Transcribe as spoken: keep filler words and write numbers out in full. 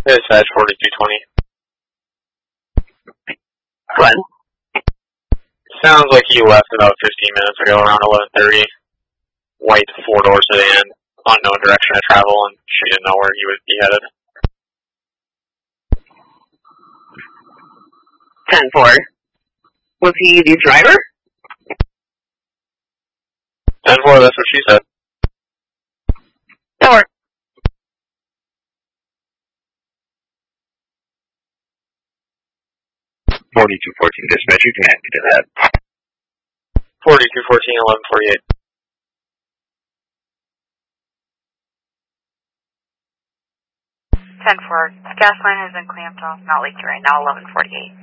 Dispatch forty-two twenty. What? Sounds like he left about fifteen minutes ago, around eleven thirty. White four-door sedan, unknown direction of travel, and she didn't know where he would be headed. ten four. Was he the driver? ten four, that's what she said. Or forty-two fourteen dispatch, you can add me to that. forty-two fourteen, eleven forty-eight. ten four, gas line has been clamped off, not leaking right now, eleven forty-eight.